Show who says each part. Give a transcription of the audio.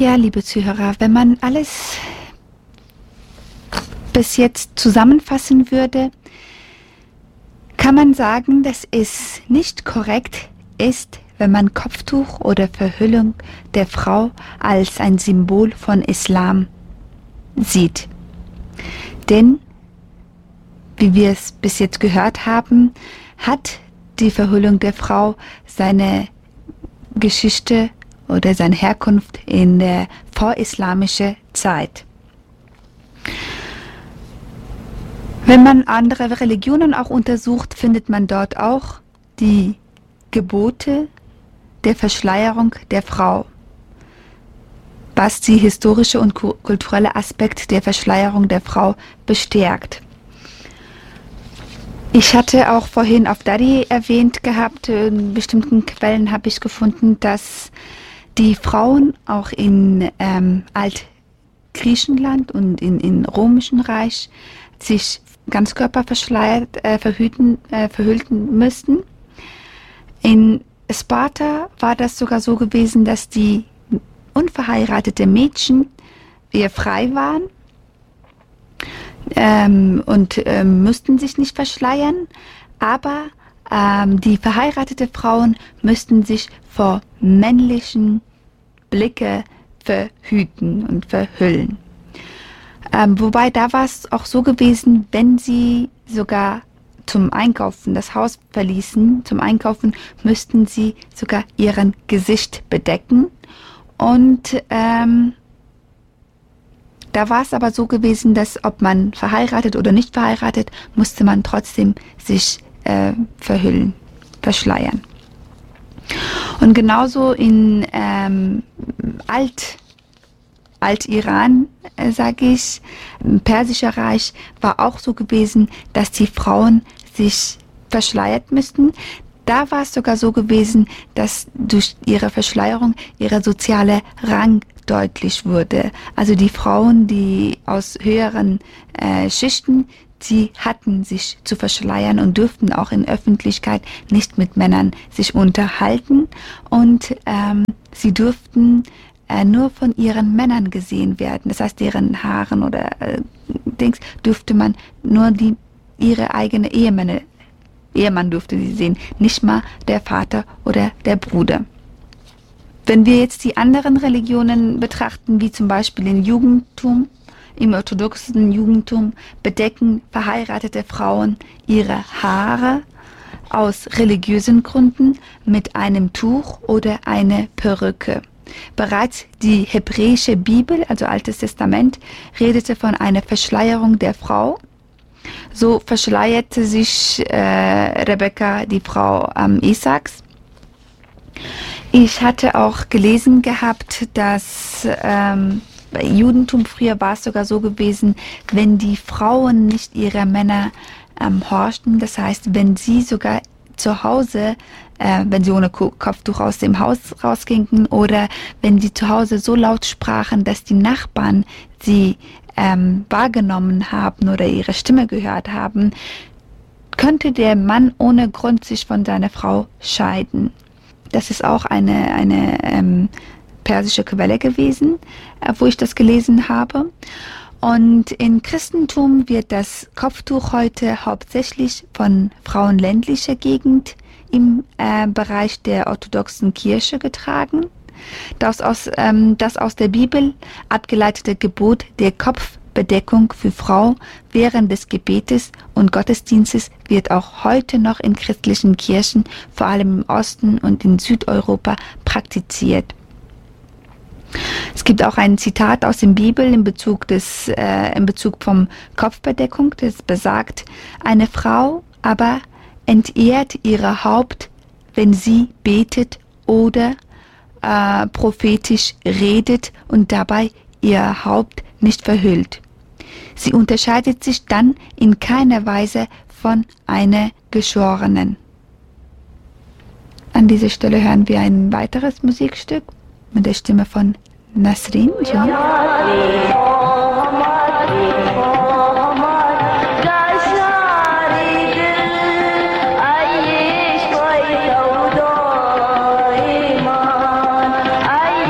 Speaker 1: Ja, liebe Zuhörer, wenn man alles bis jetzt zusammenfassen würde, kann man sagen, dass es nicht korrekt ist, wenn man Kopftuch oder Verhüllung der Frau als ein Symbol von Islam sieht. Denn, wie wir es bis jetzt gehört haben, hat die Verhüllung der Frau seine Geschichte oder seine Herkunft in der vorislamischen Zeit. Wenn man andere Religionen auch untersucht, findet man dort auch die Gebote der Verschleierung der Frau, was die historische und kulturelle Aspekt der Verschleierung der Frau bestärkt. Ich hatte auch vorhin auf Dari erwähnt gehabt, in bestimmten Quellen habe ich gefunden, dass die Frauen auch in Altgriechenland und in Römischen Reich sich Ganzkörper verhüllten müssten. In Sparta war das sogar so gewesen, dass die unverheiratete Mädchen frei waren und müssten sich nicht verschleiern, aber die verheirateten Frauen müssten sich vor männlichen Blicke verhüten und verhüllen. Wobei da war es auch so gewesen, wenn sie sogar zum Einkaufen das Haus verließen, zum Einkaufen müssten sie sogar ihren Gesicht bedecken. Und da war es aber so gewesen, dass ob man verheiratet oder nicht verheiratet, musste man trotzdem sich verhüllen, verschleiern. Und genauso in Alt-Iran, sage ich, im Persischen Reich war auch so gewesen, dass die Frauen sich verschleiert müssten. Da war es sogar so gewesen, dass durch ihre Verschleierung ihre soziale Rang deutlich wurde. Also die Frauen, die aus höheren Schichten, sie hatten sich zu verschleiern und durften auch in Öffentlichkeit nicht mit Männern sich unterhalten und sie durften nur von ihren Männern gesehen werden. Das heißt, deren Haaren oder Dings durfte man nur ihre eigene Ehemann durfte sie sehen, nicht mal der Vater oder der Bruder. Wenn wir jetzt die anderen Religionen betrachten, wie zum Beispiel im Judentum, im orthodoxen Judentum bedecken verheiratete Frauen ihre Haare aus religiösen Gründen mit einem Tuch oder einer Perücke. Bereits die hebräische Bibel, also Altes Testament, redete von einer Verschleierung der Frau. So verschleierte sich Rebekka, die Frau Isaaks. Ich hatte auch gelesen gehabt, dass bei Judentum früher war es sogar so gewesen, wenn die Frauen nicht ihre Männer horchten, das heißt, wenn sie sogar zu Hause, wenn sie ohne Kopftuch aus dem Haus rausgingen oder wenn sie zu Hause so laut sprachen, dass die Nachbarn sie wahrgenommen haben oder ihre Stimme gehört haben, könnte der Mann ohne Grund sich von seiner Frau scheiden. Das ist auch eine persische Quelle gewesen, wo ich das gelesen habe. Und im Christentum wird das Kopftuch heute hauptsächlich von Frauen ländlicher Gegend im Bereich der orthodoxen Kirche getragen. Das aus der Bibel abgeleitete Gebot der Kopfbedeckung für Frau während des Gebetes und Gottesdienstes wird auch heute noch in christlichen Kirchen, vor allem im Osten und in Südeuropa, praktiziert. Es gibt auch ein Zitat aus der Bibel in Bezug vom Kopfbedeckung, das besagt: Eine Frau aber entehrt ihr Haupt, wenn sie betet oder prophetisch redet und dabei ihr Haupt nicht verhüllt. Sie unterscheidet sich dann in keiner Weise von einer Geschworenen. An dieser Stelle hören wir ein weiteres Musikstück mit der Stimme von Nasrin. Ja.